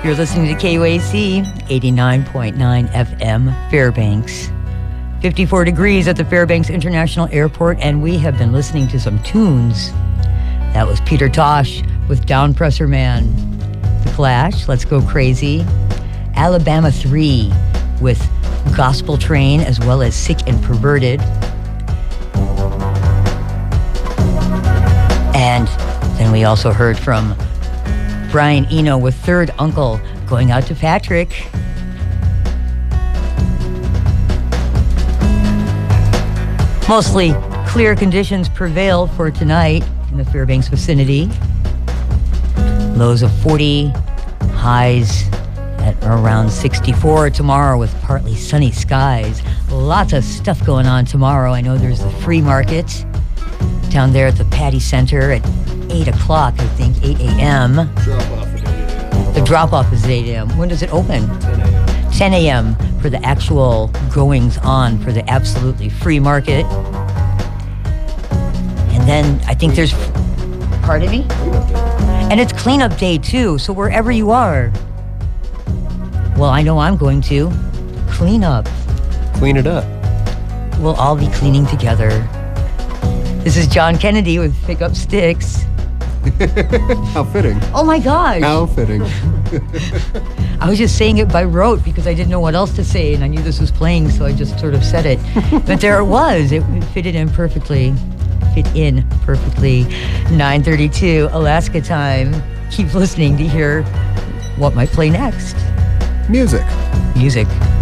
You're listening to KUAC 89.9 FM Fairbanks. 54 degrees at the Fairbanks International Airport, and we have been listening to some tunes. That was Peter Tosh with Downpresser Man. The Clash, Let's Go Crazy. Alabama 3 with Gospel Train, as well as Sick and Perverted. And then we also heard from Brian Eno with Third Uncle, going out to Patrick. Mostly clear conditions prevail for tonight in the Fairbanks vicinity. Lows of 40, highs at around 64 tomorrow with partly sunny skies. Lots of stuff going on tomorrow. I know there's the free market down there at the Patty Center at 8 o'clock, I think, 8 a.m. Drop-off at 8 a.m. The drop-off is at 8 a.m. When does it open? 10 a.m. 10 a.m. for the actual goings-on for the absolutely free market. And then I think there's... Pardon me? And it's cleanup day, too, so wherever you are. Well, I know I'm going to. Clean up. Clean it up. We'll all be cleaning together. This is John Kennedy with Pick Up Sticks. How fitting. Oh my gosh. How fitting. I was just saying it by rote because I didn't know what else to say, and I knew this was playing, so I just sort of said it. But there it was. It fitted in perfectly. 9:32 Alaska time. Keep listening to hear what might play next. Music.